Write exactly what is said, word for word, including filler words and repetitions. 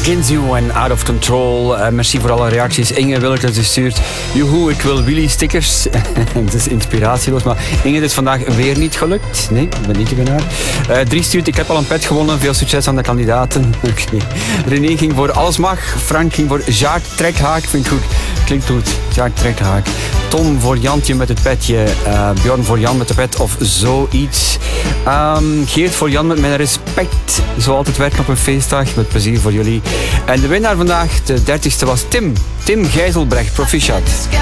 Against You en Out of Control. Uh, merci voor alle reacties. Inge Willertens die stuurt: joehoe, ik wil Willy stickers. Het is inspiratieloos, maar Inge, het is vandaag weer niet gelukt. Nee, ik ben niet de winnaar. Uh, Drie stuurt: ik heb al een pet gewonnen. Veel succes aan de kandidaten. Oké. Okay. René ging voor Alles Mag. Frank ging voor Jacques Trekhaak. Vind ik goed. Klinkt goed. Jacques Trekhaak. Tom voor Jantje met het petje. Uh, Bjorn voor Jan met de pet of zoiets. Um, Geert voor Jan met mijn respect. Zo altijd werken op een feestdag. Met plezier voor jullie. En de winnaar vandaag, de dertigste, was Tim. Tim Gijzelbrecht. Proficiat.